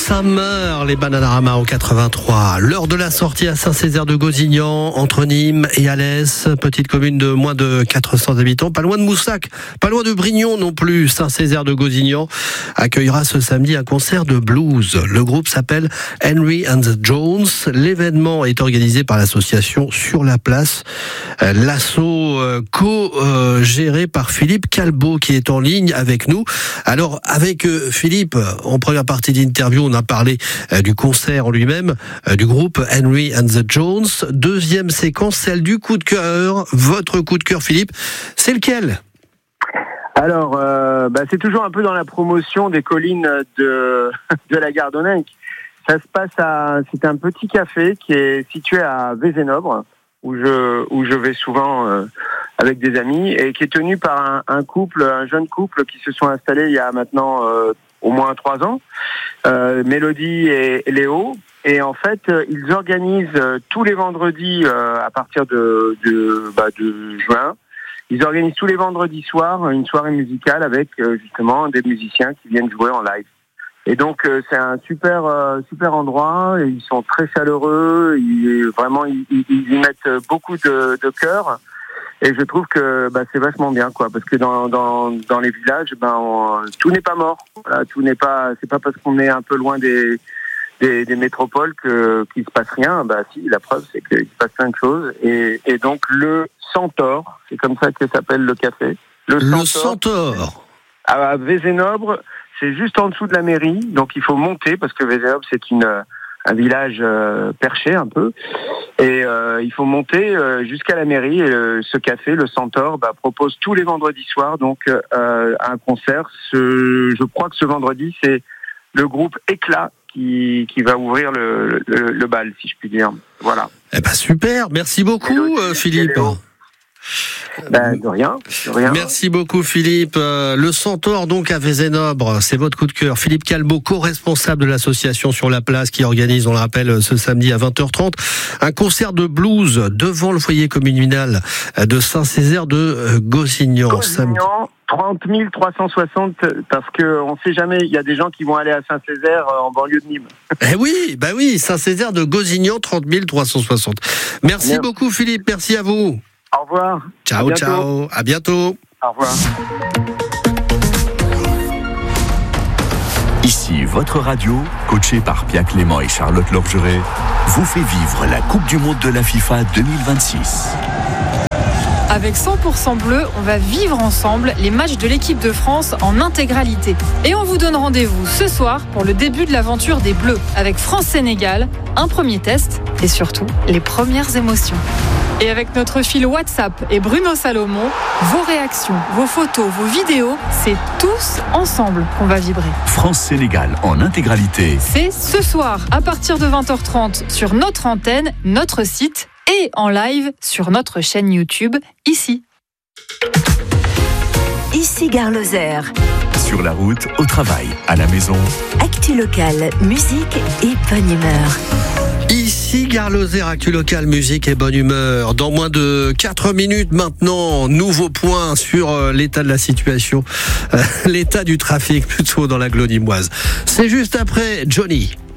Summer, les Bananarama en 83. L'heure de la sortie à Saint-Césaire-de-Gozignan, entre Nîmes et Alès, petite commune de moins de 400 habitants, pas loin de Moussac, pas loin de Brignon non plus. Saint-Césaire-de-Gozignan accueillera ce samedi un concert de blues. Le groupe s'appelle Henry and the Jones. L'événement est organisé par l'association Sur la Place. L'asso co-géré par Philippe Calbeau qui est en ligne avec nous. Alors avec Philippe, en première partie d'interview, on a parlé du concert en lui-même, du groupe Henry and the Jones. Deuxième séquence, celle du coup de cœur. Votre coup de cœur, Philippe, c'est lequel ? Alors, c'est toujours un peu dans la promotion des collines de la Gardonninque. Ça se passe c'est un petit café qui est situé à Vézénobre, où je vais souvent avec des amis, et qui est tenu par un jeune couple qui se sont installés il y a maintenant au moins 3 ans, Mélodie et Léo. Et en fait, ils organisent tous les vendredis à partir de juin. Ils organisent tous les vendredis soirs une soirée musicale avec justement des musiciens qui viennent jouer en live. Et donc c'est un super endroit. Et ils sont très chaleureux. Ils y mettent beaucoup de cœur. Et je trouve que c'est vachement bien, quoi, parce que dans les villages, tout n'est pas mort. Voilà, c'est pas parce qu'on est un peu loin des métropoles qu'il se passe rien. Si, la preuve c'est qu'il se passe plein de choses. Et donc le Centaure, c'est comme ça que s'appelle le café. Le Centaure. À Vézénobre, c'est juste en dessous de la mairie, donc il faut monter parce que Vézénobre c'est un village perché un peu, et il faut monter jusqu'à la mairie. Et ce café, le Centaure, propose tous les vendredis soirs donc un concert. Je crois que ce vendredi c'est le groupe Éclat qui va ouvrir le bal, si je puis dire. Voilà. Super, merci beaucoup Philippe. De rien. Merci beaucoup Philippe. Le Centaure donc à Vézénobre, c'est votre coup de cœur. Philippe Calbeau, co-responsable de l'association Sur la Place, qui organise, on le rappelle, ce samedi à 20h30, un concert de blues devant le foyer communal de Saint-Césaire-de-Gozignan. 30 360, parce que on sait jamais, il y a des gens qui vont aller à Saint-Césaire en banlieue de Nîmes. Oui, Saint-Césaire-de-Gozignan, 30 360. Merci beaucoup Philippe, merci à vous. Au revoir. Ciao, à bientôt. Au revoir. Ici, votre radio, coachée par Pia Clément et Charlotte Lorgeret, vous fait vivre la Coupe du Monde de la FIFA 2026. Avec 100% bleu, on va vivre ensemble les matchs de l'équipe de France en intégralité. Et on vous donne rendez-vous ce soir pour le début de l'aventure des Bleus, avec France-Sénégal, un premier test et surtout les premières émotions. Et avec notre fil WhatsApp et Bruno Salomon, vos réactions, vos photos, vos vidéos, c'est tous ensemble qu'on va vibrer. France-Sénégal en intégralité. C'est ce soir à partir de 20h30 sur notre antenne, notre site et en live sur notre chaîne YouTube, ici. Ici Gare Lozère. Sur la route, au travail, à la maison. Actu locale, musique et bonne humeur. Ici Gare Lozère, actu local, musique et bonne humeur. Dans moins de 4 minutes maintenant, nouveau point sur l'état de la situation, l'état du trafic plutôt dans l'agglo nîmoise. C'est juste après Johnny.